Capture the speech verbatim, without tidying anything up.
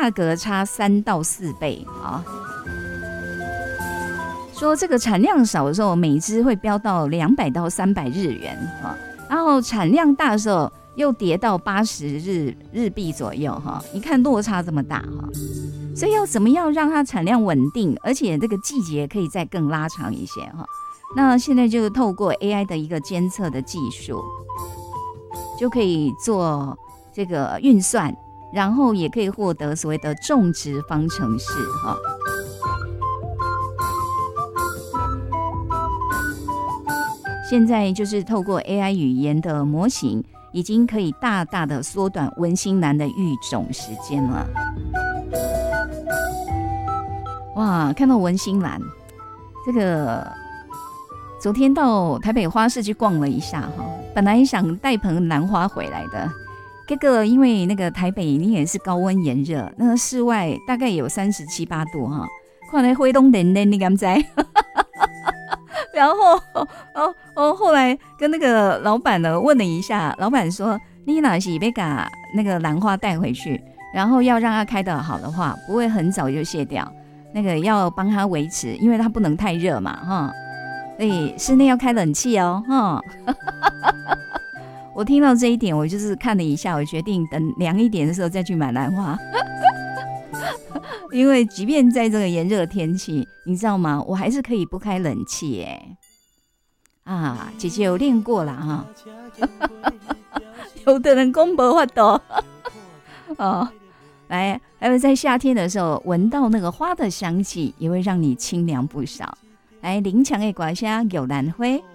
价格差三到四倍啊。说这个产量少的时候，每只会飙到两百到三百日元啊，然后产量大的时候又跌到八十日日币左右哈。你看落差这么大哈，所以要怎么样让它产量稳定，而且这个季节可以再更拉长一些哈？那现在就透过 A I 的一个监测的技术，就可以做这个运算，然后也可以获得所谓的种植方程式哈。现在就是透过 A I 语言的模型，已经可以大大的缩短文心兰的育种时间了。哇，看到文心兰，这个昨天到台北花市去逛了一下哈，本来想带盆兰花回来的，这个因为那个台北你也是高温炎热，那个室外大概有三十七八度哈，看来灰东冷冷，你敢知？然后哦哦，后来跟那个老板呢问了一下，老板说你哪是要把那个兰花带回去，然后要让它开得好的话，不会很早就谢掉，那个要帮它维持，因为它不能太热嘛哈，所以室内要开冷气哦哈。我听到这一点，我就是看了一下，我决定等凉一点的时候再去买兰花。因为即便在这个炎热天气，你知道吗？我还是可以不开冷气耶。啊，姐姐有练过啦哈。有的人说没办法哦，来，还有在夏天的时候，闻到那个花的香气，也会让你清凉不少。来，林强的歌声有兰花。